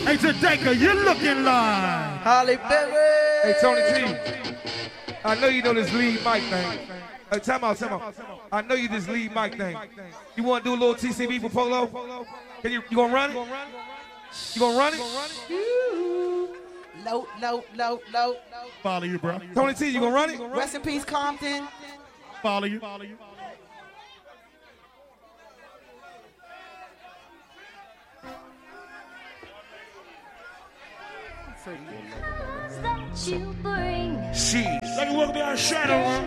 Hey, Jadeka, you're looking like Holly Berry. Hey, Tony T. I know you know this lead mic thing. Hey, time out. I know you this lead mic thing. You want to do a little TCB for Polo? Can you gonna run it? You gonna run it? Low. follow you, bro. Tony T, you gonna run it? Rest in peace, Compton. Follow you. That you bring. She. Like you walk behind shadow.